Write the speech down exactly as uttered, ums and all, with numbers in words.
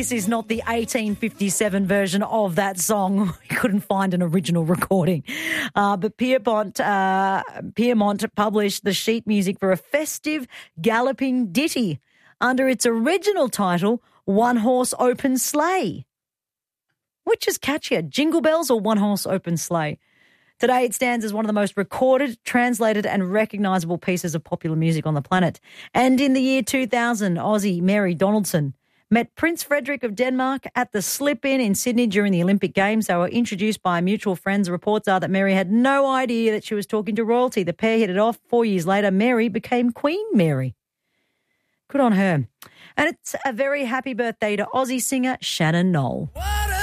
this is not the eighteen fifty-seven version of that song. We couldn't find an original recording. Uh, but Pierpont, uh, Piermont published the sheet music for a festive galloping ditty under its original title, One Horse Open Sleigh. Which is catchier, Jingle Bells or One Horse Open Sleigh? Today it stands as one of the most recorded, translated and recognisable pieces of popular music on the planet. And in the year two thousand, Aussie Mary Donaldson met Prince Frederick of Denmark at the Slip-In in Sydney during the Olympic Games. They were introduced by mutual friends. Reports are that Mary had no idea that she was talking to royalty. The pair hit it off. Four years later, Mary became Queen Mary. Good on her. And it's a very happy birthday to Aussie singer Shannon Knoll. What